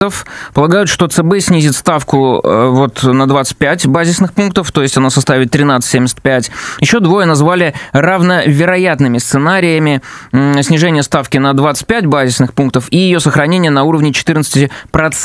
полагают, что ЦБ снизит ставку на 25 базисных пунктов, то есть она составит 13,75. Еще двое назвали равновероятными сценариями снижения ставки на 25 базисных пунктов и ее сохранение на уровне 14%.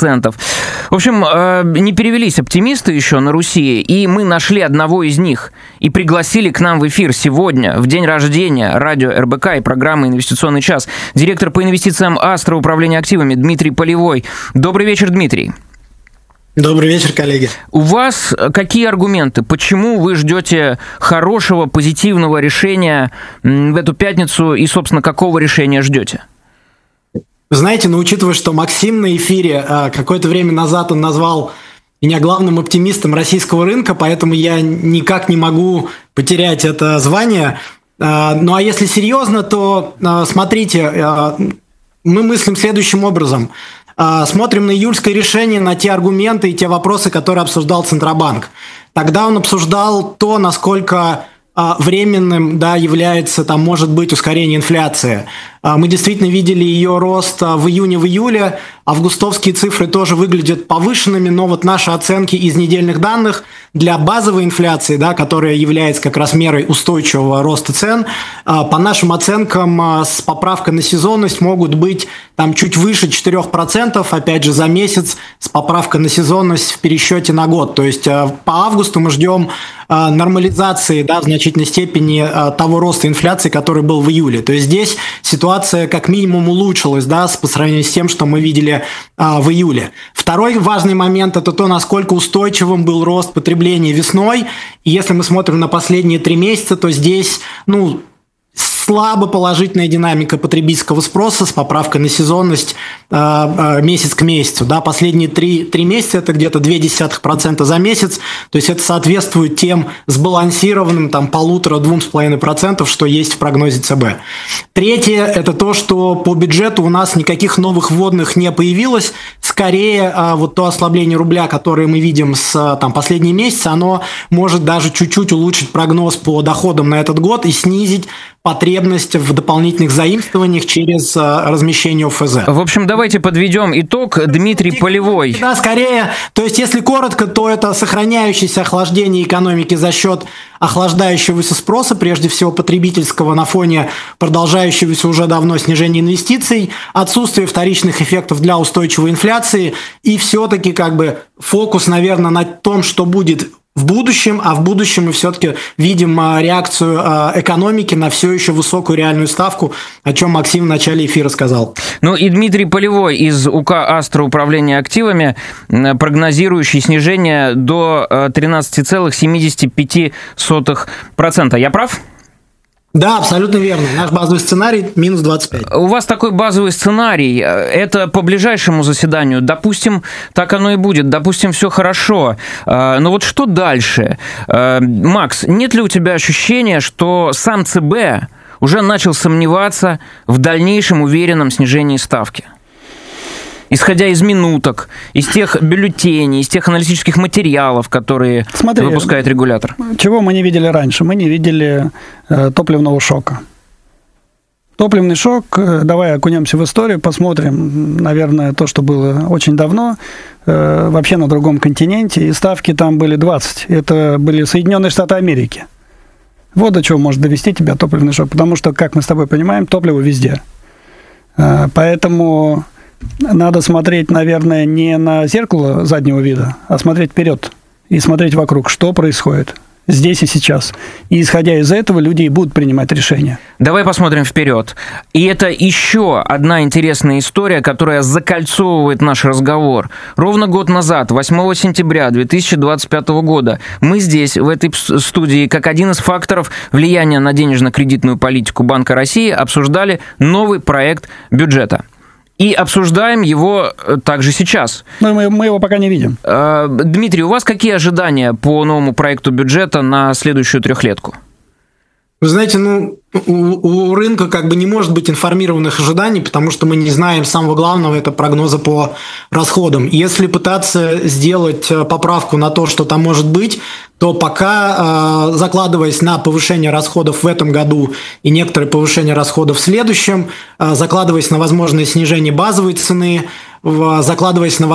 В общем, не перевелись оптимисты еще на Руси, и мы нашли одного из них и пригласили к нам в эфир сегодня, в день рождения радио РБК и программы «Инвестиционный час», директор по инвестициям Астра управления активами Дмитрий Полевой. Добрый вечер, Дмитрий. Добрый вечер, коллеги. У вас какие аргументы? Почему вы ждете хорошего, позитивного решения в эту пятницу и, собственно, какого решения ждете? Знаете, учитывая, что Максим на эфире какое-то время назад он назвал меня главным оптимистом российского рынка, поэтому я никак не могу потерять это звание. Ну а если серьезно, то смотрите, мы мыслим следующим образом. Смотрим на июльское решение, на те аргументы и те вопросы, которые обсуждал Центробанк. Тогда он обсуждал то, насколько временным является, может быть, ускорение инфляции. Мы действительно видели ее рост в июне, в июле. Августовские цифры тоже выглядят повышенными, но наши оценки из недельных данных для базовой инфляции, которая является как раз мерой устойчивого роста цен, по нашим оценкам с поправкой на сезонность могут быть чуть выше 4%, опять же, за месяц с поправкой на сезонность в пересчете на год. То есть по августу мы ждем нормализации в значительной степени того роста инфляции, который был в июле. То есть здесь ситуация как минимум улучшилась по сравнению с тем, что мы видели в июле. Второй важный момент – это то, насколько устойчивым был рост потребления весной. И если мы смотрим на последние 3 месяца, то здесь слабо положительная динамика потребительского спроса с поправкой на сезонность месяц к месяцу. Последние 3 месяца это где-то 0,2% за месяц. То есть это соответствует тем сбалансированным 1,5-2,5%, что есть в прогнозе ЦБ. Третье – это то, что по бюджету у нас никаких новых вводных не появилось. Скорее, то ослабление рубля, которое мы видим с последние месяцы, оно может даже чуть-чуть улучшить прогноз по доходам на этот год и снизить потребность в дополнительных заимствованиях через размещение ОФЗ. В общем, давайте подведем итог. Дмитрий Полевой. Да, скорее. То есть, если коротко, то это сохраняющееся охлаждение экономики за счет охлаждающегося спроса, прежде всего потребительского, на фоне продолжающегося уже давно снижения инвестиций, отсутствие вторичных эффектов для устойчивой инфляции и все-таки фокус, наверное, на том, что будет в будущем, а в будущем мы все-таки видим реакцию экономики на все еще высокую реальную ставку, о чем Максим в начале эфира сказал. И Дмитрий Полевой из УК «Астра управления активами», прогнозирующий снижение до 13,75%. Я прав? Да, абсолютно верно. Наш базовый сценарий – минус 25. У вас такой базовый сценарий. Это по ближайшему заседанию. Допустим, так оно и будет. Допустим, все хорошо. Но что дальше? Макс, нет ли у тебя ощущения, что сам ЦБ уже начал сомневаться в дальнейшем уверенном снижении ставки? Исходя из минуток, из тех бюллетеней, из тех аналитических материалов, которые выпускает регулятор. Чего мы не видели раньше? Мы не видели топливного шока. Топливный шок, давай окунемся в историю, посмотрим, наверное, то, что было очень давно, вообще на другом континенте, и ставки там были 20. Это были Соединенные Штаты Америки. Вот до чего может довести тебя топливный шок, потому что, как мы с тобой понимаем, топливо везде. Поэтому надо смотреть, наверное, не на зеркало заднего вида, а смотреть вперед и смотреть вокруг, что происходит здесь и сейчас. И исходя из этого люди и будут принимать решения. Давай посмотрим вперед. И это еще одна интересная история, которая закольцовывает наш разговор. Ровно год назад, 8 сентября 2025 года, мы здесь, в этой студии, как один из факторов влияния на денежно-кредитную политику Банка России, обсуждали новый проект бюджета. И обсуждаем его также сейчас. Но мы его пока не видим. Дмитрий, у вас какие ожидания по новому проекту бюджета на следующую трехлетку? Вы знаете, у рынка не может быть информированных ожиданий, потому что мы не знаем самого главного, это прогноза по расходам. Если пытаться сделать поправку на то, что там может быть, то пока, закладываясь на повышение расходов в этом году и некоторое повышение расходов в следующем, закладываясь на возможное снижение базовой цены, закладываясь на